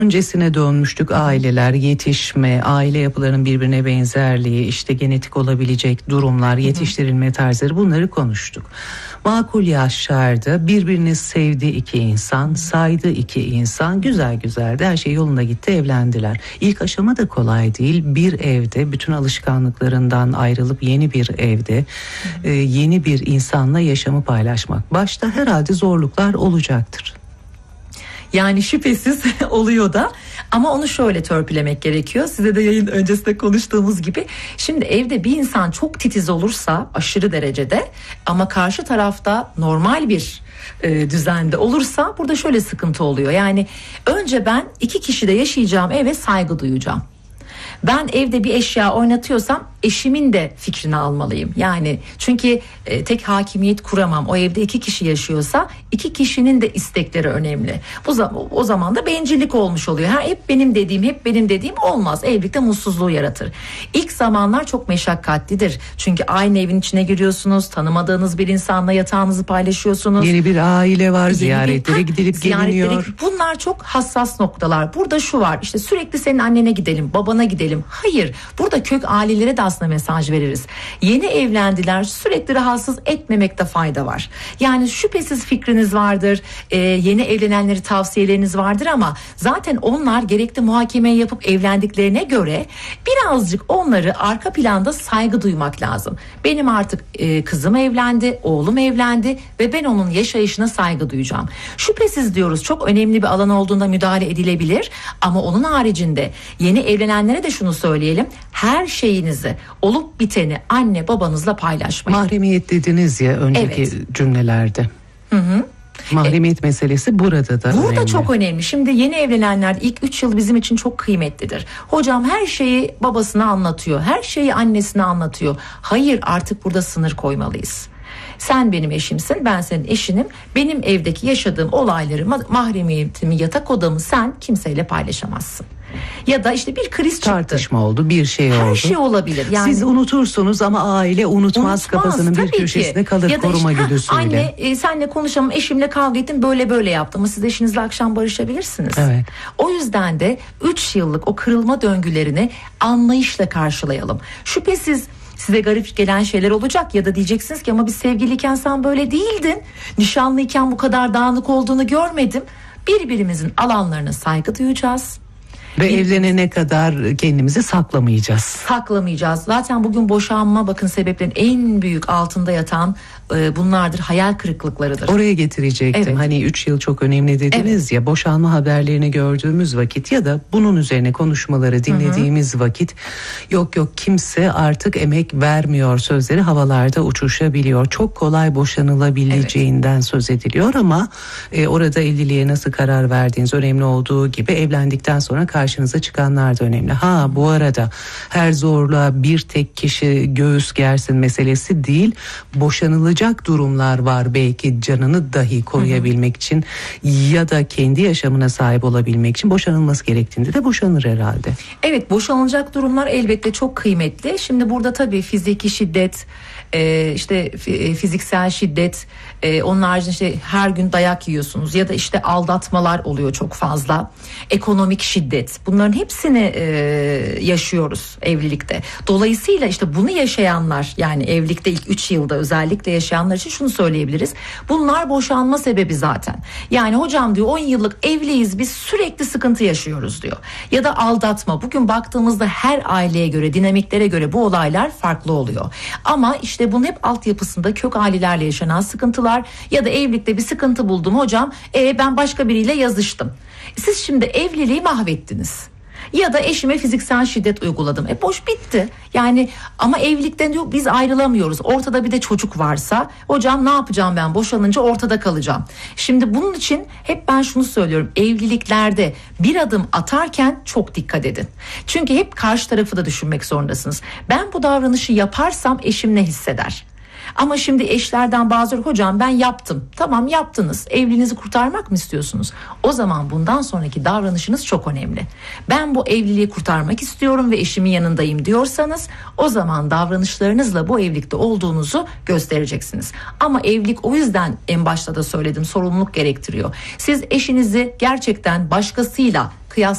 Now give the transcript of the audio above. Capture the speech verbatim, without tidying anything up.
öncesine dönmüştük. Aileler, yetişme, aile yapılarının birbirine benzerliği, işte genetik olabilecek durumlar, yetiştirilme tarzları, bunları konuştuk. Makul yaşlarda birbirini sevdi iki insan, saydı iki insan, güzel güzel de her şey yolunda gitti, evlendiler. İlk aşama da kolay değil. Bir evde bütün alışkanlıklarından ayrılıp yeni bir evde e, yeni bir insanla yaşamı paylaşmak. Başta herhalde zorluklar olacaktır. Yani şüphesiz oluyor da, ama onu şöyle törpülemek gerekiyor. Size de yayın öncesinde konuştuğumuz gibi, şimdi evde bir insan çok titiz olursa aşırı derecede, ama karşı tarafta normal bir e, düzende olursa, burada şöyle sıkıntı oluyor. Yani önce ben iki kişide yaşayacağım eve saygı duyacağım. Ben evde bir eşya oynatıyorsam eşimin de fikrini almalıyım. Yani çünkü e, tek hakimiyet kuramam. O evde iki kişi yaşıyorsa iki kişinin de istekleri önemli. Bu o zaman da bencillik olmuş oluyor. Ha, hep benim dediğim, hep benim dediğim olmaz. Evlilikte mutsuzluğu yaratır. İlk zamanlar çok meşakkatlidir. Çünkü aynı evin içine giriyorsunuz. Tanımadığınız bir insanla yatağınızı paylaşıyorsunuz. Yeni bir aile var. Yeni ziyaretlere bir, gidilip ziyaretlere, geliniyor. Bunlar çok hassas noktalar. Burada şu var. İşte sürekli senin annene gidelim, babana gidelim. Hayır. Burada kök ailelere de aslında mesaj veririz. Yeni evlendiler, sürekli rahatsız etmemekte fayda var. Yani şüphesiz fikriniz vardır. Ee, yeni evlenenleri tavsiyeleriniz vardır, ama zaten onlar gerekli muhakemeyi yapıp evlendiklerine göre birazcık onları arka planda saygı duymak lazım. Benim artık e, kızım evlendi, oğlum evlendi ve ben onun yaşayışına saygı duyacağım. Şüphesiz diyoruz, çok önemli bir alan olduğunda müdahale edilebilir, ama onun haricinde yeni evlenenlere de şunu söyleyelim: her şeyinizi, olup biteni anne babanızla paylaşmayın. Mahremiyet dediniz ya önceki evet. cümlelerde. Hı hı. Mahremiyet e, meselesi burada da burada önemli. çok önemli. Şimdi yeni evlenenler ilk üç yıl bizim için çok kıymetlidir. Hocam her şeyi babasına anlatıyor, her şeyi annesine anlatıyor. Hayır, artık burada sınır koymalıyız. Sen benim eşimsin, ben senin eşinim. Benim evdeki yaşadığım olayları, mahremiyetimi, yatak odamı sen kimseyle paylaşamazsın. Ya da işte bir kriz çıktı. Tartışma oldu, bir şey Her oldu. Her şey olabilir. Yani, siz unutursunuz ama aile unutmaz, unutmaz kafasının bir köşesinde ki. kalır ya koruma işte, güdüsüyle. Anne e, senle konuşalım, eşimle kavga ettim, böyle böyle yaptım, ama siz eşinizle akşam barışabilirsiniz. Evet. O yüzden de üç yıllık o kırılma döngülerini anlayışla karşılayalım. Şüphesiz size garip gelen şeyler olacak, ya da diyeceksiniz ki ama biz sevgiliyken sen böyle değildin. Nişanlıyken bu kadar dağınık olduğunu görmedim. Birbirimizin alanlarına saygı duyacağız. Ve bir, evlenene kadar kendimizi saklamayacağız. Saklamayacağız. Zaten bugün boşanma, bakın, sebeplerin en büyük altında yatan e, bunlardır. Hayal kırıklıklarıdır. Oraya getirecektim. Evet. Hani üç yıl çok önemli dediniz evet. ya, boşanma haberlerini gördüğümüz vakit ya da bunun üzerine konuşmaları dinlediğimiz Hı-hı. vakit yok yok kimse artık emek vermiyor sözleri havalarda uçuşabiliyor. Çok kolay boşanılabileceğinden evet. söz ediliyor, ama e, orada evliliğe nasıl karar verdiğiniz önemli olduğu gibi evlendikten sonra karşınıza çıkanlar da önemli. Ha, bu arada her zorluğa bir tek kişi göğüs gersin meselesi değil. Boşanılacak durumlar var, belki canını dahi koruyabilmek Hı-hı. için ya da kendi yaşamına sahip olabilmek için boşanılması gerektiğinde de boşanır herhalde. Evet, boşanılacak durumlar elbette çok kıymetli. Şimdi burada tabii fiziki şiddet, e, işte fiziksel şiddet, e, onun haricinde işte her gün dayak yiyorsunuz ya da işte aldatmalar oluyor çok fazla. Ekonomik şiddet, bunların hepsini e, yaşıyoruz evlilikte. Dolayısıyla işte bunu yaşayanlar, yani evlilikte ilk üç yılda özellikle yaşayanlar için şunu söyleyebiliriz: bunlar boşanma sebebi zaten. Yani hocam diyor, on yıllık evliyiz biz, sürekli sıkıntı yaşıyoruz diyor. Ya da aldatma. Bugün baktığımızda her aileye göre, dinamiklere göre bu olaylar farklı oluyor. Ama işte bunun hep altyapısında kök ailelerle yaşanan sıkıntılar ya da evlilikte bir sıkıntı buldum hocam, e, ben başka biriyle yazıştım. Siz şimdi evliliği mahvettiniz. Ya da eşime fiziksel şiddet uyguladım. E boş bitti. Yani ama evlilikten diyor biz ayrılamıyoruz. Ortada bir de çocuk varsa hocam ne yapacağım ben, boşanınca ortada kalacağım. Şimdi bunun için hep ben şunu söylüyorum: evliliklerde bir adım atarken çok dikkat edin. Çünkü hep karşı tarafı da düşünmek zorundasınız. Ben bu davranışı yaparsam eşim ne hisseder? Ama şimdi eşlerden bazıları hocam ben yaptım. Tamam yaptınız. Evliliğinizi kurtarmak mı istiyorsunuz? O zaman bundan sonraki davranışınız çok önemli. Ben bu evliliği kurtarmak istiyorum ve eşimin yanındayım diyorsanız o zaman davranışlarınızla bu evlilikte olduğunuzu göstereceksiniz. Ama evlilik o yüzden en başta da söyledim sorumluluk gerektiriyor. Siz eşinizi gerçekten başkasıyla kıyas